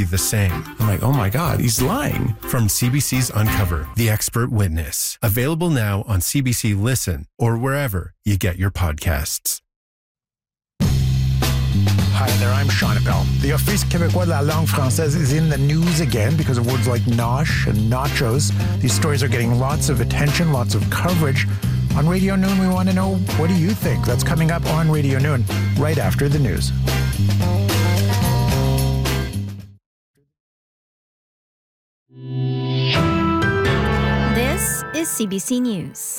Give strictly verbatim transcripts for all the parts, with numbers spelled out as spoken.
the same. I'm like, oh my God, he's lying. From C B C's Uncover, The Expert Witness. Available now on C B C Listen or wherever you get your podcasts. Hi there, I'm Sean Appel. The Office québécois de la langue française is in the news again because of words like nosh and nachos. These stories are getting lots of attention, lots of coverage. On Radio Noon, we want to know, what do you think? That's coming up on Radio Noon right after the news. This is C B C News.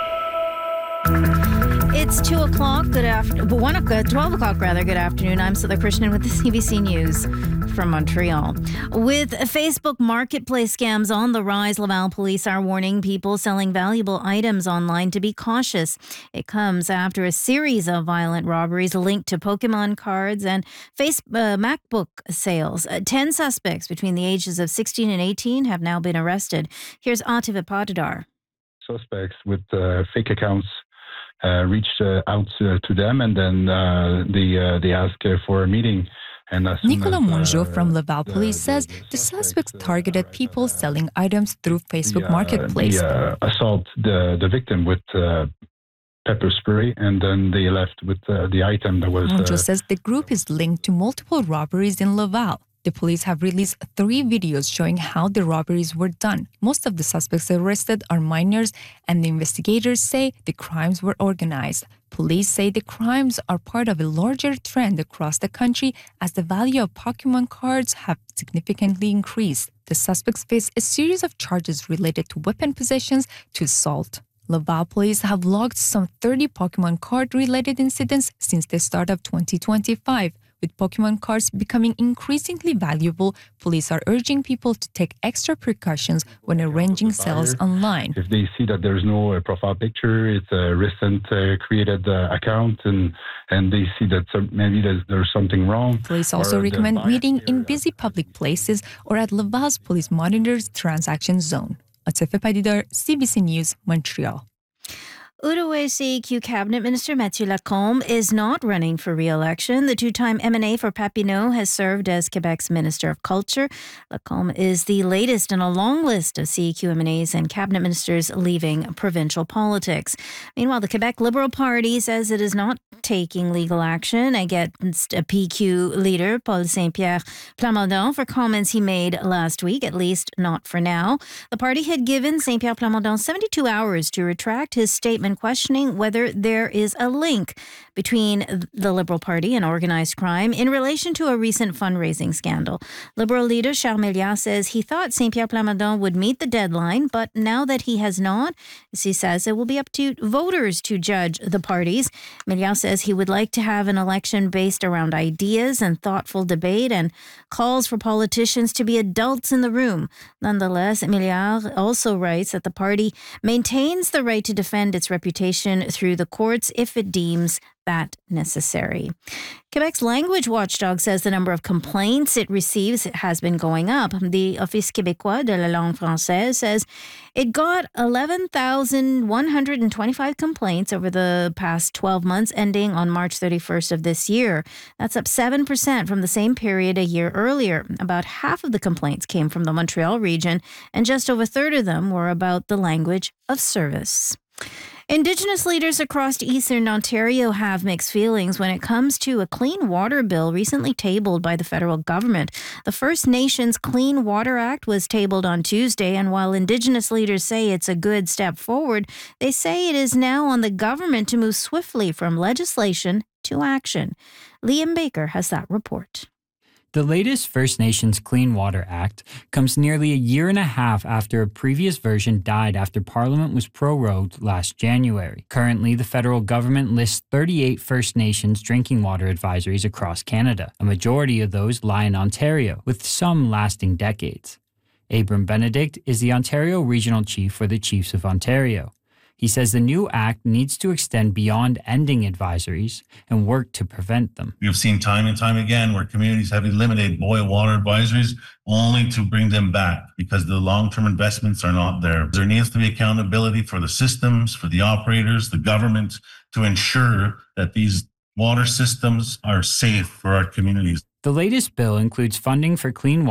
It's two o'clock, good after, one o'clock, twelve o'clock rather, good afternoon. I'm Sudha Krishnan with the C B C News from Montreal. With Facebook marketplace scams on the rise, Laval police are warning people selling valuable items online to be cautious. It comes after a series of violent robberies linked to Pokemon cards and face, uh, MacBook sales. Uh, Ten suspects between the ages of sixteen and eighteen have now been arrested. Here's Atif Padadar. Suspects with uh, fake accounts Uh, reached uh, out uh, to them, and then uh, they uh, they asked uh, for a meeting. And Nicolas as, uh, Mongeau from Laval the, Police says the, the, the suspects, suspects targeted people selling items through Facebook the, uh, Marketplace. They uh, assault the, the victim with uh, pepper spray, and then they left with uh, the item that was... Mongeau uh, says the group is linked to multiple robberies in Laval. The police have released three videos showing how the robberies were done. Most of the suspects arrested are minors, and the investigators say the crimes were organized. Police say the crimes are part of a larger trend across the country as the value of Pokemon cards have significantly increased. The suspects face a series of charges related to weapon possessions to assault. Laval police have logged some thirty Pokemon card-related incidents since the start of twenty twenty-five. With Pokemon cards becoming increasingly valuable, police are urging people to take extra precautions when arranging sales online. If they see that there's no uh, profile picture, it's a recent uh, created uh, account, and and they see that some, maybe there's, there's something wrong. Police also recommend meeting in busy public places or at Laval's Police Monitor's transaction zone. Atif Padidar, C B C News, Montreal. Outaouais C E Q Cabinet Minister Mathieu Lacombe is not running for re-election. The two-time M N A for Papineau has served as Quebec's Minister of Culture. Lacombe is the latest in a long list of C E Q M N As and cabinet ministers leaving provincial politics. Meanwhile, the Quebec Liberal Party says it is not taking legal action against a P Q leader, Paul Saint-Pierre Plamondon, for comments he made last week, at least not for now. The party had given Saint-Pierre Plamondon seventy-two hours to retract his statement questioning whether there is a link between the Liberal Party and organized crime in relation to a recent fundraising scandal. Liberal leader Charles Milliard says he thought Saint-Pierre Plamondon would meet the deadline, but now that he has not, as he says, it will be up to voters to judge the parties. Milliard says he would like to have an election based around ideas and thoughtful debate, and calls for politicians to be adults in the room. Nonetheless, Milliard also writes that the party maintains the right to defend its reputation through the courts if it deems that necessary. Quebec's language watchdog says the number of complaints it receives has been going up. The Office québécois de la langue française says it got eleven thousand one hundred twenty-five complaints over the past twelve months, ending on March thirty-first of this year. That's up seven percent from the same period a year earlier. About half of the complaints came from the Montreal region, and just over a third of them were about the language of service. Indigenous leaders across eastern Ontario have mixed feelings when it comes to a clean water bill recently tabled by the federal government. The First Nations Clean Water Act was tabled on Tuesday, and while Indigenous leaders say it's a good step forward, they say it is now on the government to move swiftly from legislation to action. Liam Baker has that report. The latest First Nations Clean Water Act comes nearly a year and a half after a previous version died after Parliament was prorogued last January. Currently, the federal government lists thirty-eight First Nations drinking water advisories across Canada. A majority of those lie in Ontario, with some lasting decades. Abram Benedict is the Ontario Regional Chief for the Chiefs of Ontario. He says the new act needs to extend beyond ending advisories and work to prevent them. We have seen time and time again where communities have eliminated boil water advisories only to bring them back because the long-term investments are not there. There needs to be accountability for the systems, for the operators, the government, to ensure that these water systems are safe for our communities. The latest bill includes funding for clean water